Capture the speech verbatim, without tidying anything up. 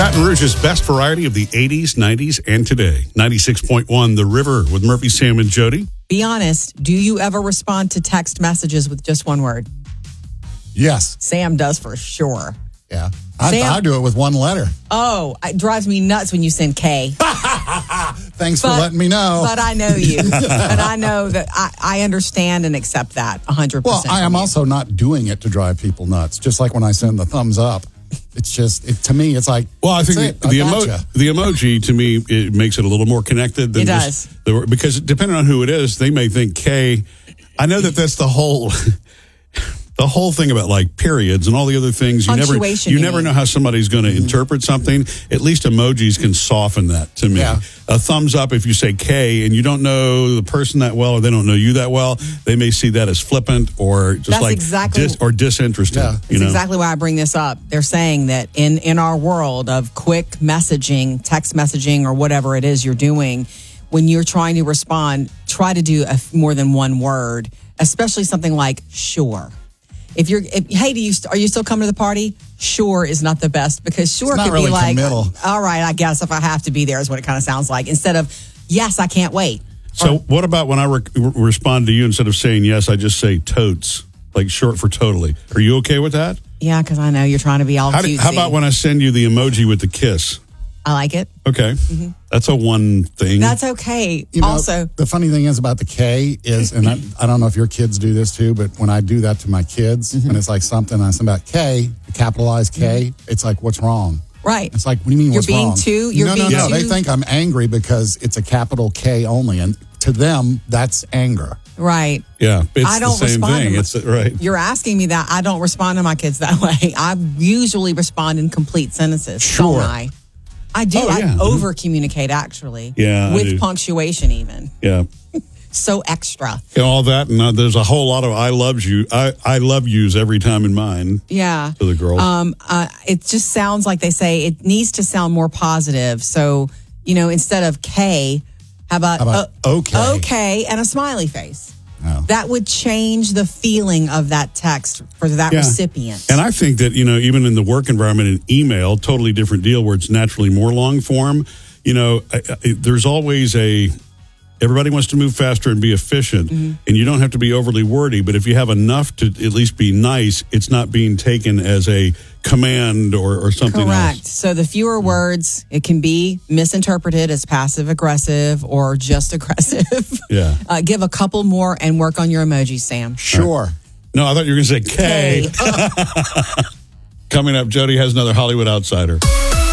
Baton Rouge's best variety of the eighties, nineties, and today. ninety-six point one The River with Murphy, Sam, and Jody. Be honest, do you ever respond to text messages with just one word? Yes. Sam does for sure. Yeah. I, Sam, I do it with one letter. Oh, it drives me nuts when you send K. Thanks But- for letting me know. But I know you. And I know that I, I understand and accept that one hundred percent. Well, I am also not doing it to drive people nuts. Just like when I send the thumbs up, it's just, it, to me, it's like, Well, I think that's the, it. the, I emo- gotcha. the emoji, to me, it makes it a little more connected than It just the, because depending on who it is, they may think K. I know that that's the whole the whole thing about like periods and all the other things. You never Punctuation, you you never mean. know how somebody's going to Mm-hmm. interpret something. At least emojis can soften that to me. Yeah. A thumbs up if you say K and you don't know the person that well or they don't know you that well, they may see that as flippant or just That's like exactly- dis- or disinterested. Yeah. You That's know? exactly why I bring this up. They're saying that in, in our world of quick messaging, text messaging, or whatever it is you're doing, when you're trying to respond, try to do a, more than one word, especially something like sure. If you're, if, hey, do you are you still coming to the party? Sure is not the best because sure It's not could really be like, committal. all right, I guess if I have to be there is what it kind of sounds like. Instead of yes, I can't wait. So what about when I re- respond to you, instead of saying yes, I just say totes, like short for totally. Are you okay with that? Yeah, because I know you're trying to be all How, do- cutesy. how about when I send you the emoji with the kiss? I like it. Okay. That's a one thing. That's okay. You know, also, the funny thing is about the K is, and I, I don't know if your kids do this too, but when I do that to my kids, Mm-hmm. and it's like something I send about K, capitalized K, it's like, what's wrong? right. It's like, what do you mean, You're what's being wrong? too- you're no, being no, no. They too- think I'm angry because it's a capital K only, and to them, that's anger. Right. yeah, it's I don't the same respond thing. to It's right. You're asking me that. I don't respond to my kids that way. I usually respond in complete sentences. Sure. Don't I? I do. Oh, yeah. I over communicate actually. Yeah, I With do. punctuation even. Yeah. So extra. And all that, and uh, there's a whole lot of I love you. I, I love yous every time in mine Yeah. to the girls. Um, uh, it just sounds like they say it needs to sound more positive. So, you know, instead of K, how about, How about uh, okay? okay and a smiley face? Oh. That would change the feeling of that text for that Yeah. recipient. And I think that, you know, even in the work environment, an email, totally different deal where it's naturally more long form. You know, I, I, there's always a, everybody wants to move faster and be efficient, Mm-hmm. and you don't have to be overly wordy. But if you have enough to at least be nice, it's not being taken as a command or, or something Correct. else. So the fewer words, it can be misinterpreted as passive aggressive or just aggressive. Yeah. Uh, give a couple more and work on your emojis, Sam. Sure. No, I thought you were going to say K. K. Coming up, Jody has another Hollywood Outsider.